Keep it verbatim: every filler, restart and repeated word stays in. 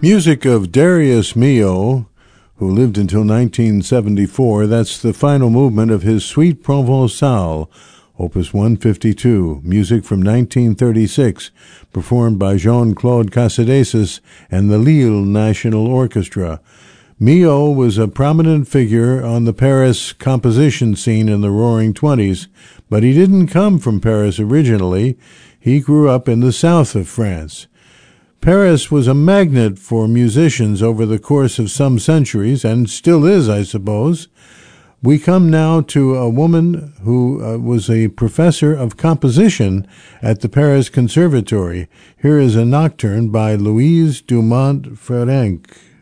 Music of Darius Milhaud, who lived until nineteen seventy-four. That's the final movement of his Suite Provençale, Opus one fifty-two, music from nineteen thirty-six, performed by Jean-Claude Casadesus and the Lille National Orchestra. Milhaud was a prominent figure on the Paris composition scene in the Roaring Twenties, but he didn't come from Paris originally. He grew up in the south of France. Paris was a magnet for musicians over the course of some centuries, and still is, I suppose. We come now to a woman who uh, was a professor of composition at the Paris Conservatory. Here is a nocturne by Louise Dumont-Ferenc.